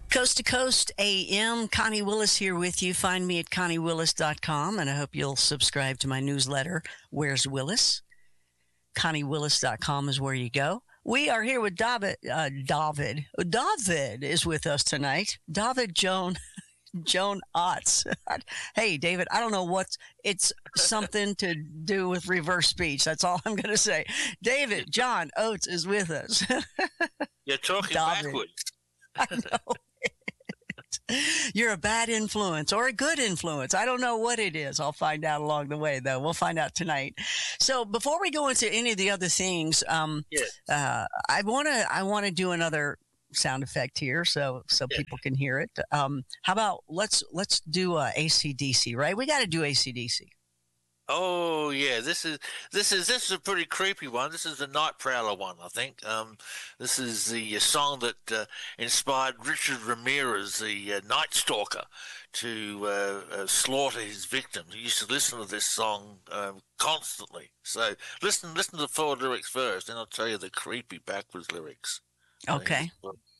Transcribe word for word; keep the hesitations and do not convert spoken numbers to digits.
Coast to Coast A M, Connie Willis here with you. Find me at connie willis dot com, and I hope you'll subscribe to my newsletter, Where's Willis? connie willis dot com is where you go. We are here with David. Uh, David. David is with us tonight. David Joan. Joan Otts. Hey, David, I don't know what's, it's something to do with reverse speech. That's all I'm going to say. David John Oates is with us. You're talking David. backwards. I know. You're a bad influence or a good influence. I don't know what it is. I'll find out along the way, though. We'll find out tonight. So before we go into any of the other things, um, Yes. uh, I want to I want to do another sound effect here, so so Yeah. people can hear it. Um, how about let's let's do uh, A C D C, right? We got to do A C D C. Oh yeah, this is this is this is a pretty creepy one. This is the Night Prowler one, I think. Um, this is the uh, song that uh, inspired Richard Ramirez, the uh, Night Stalker, to uh, uh, slaughter his victims. He used to listen to this song um, constantly. So listen, listen to the forward lyrics first, then I'll tell you the creepy backwards lyrics. Okay. Uh,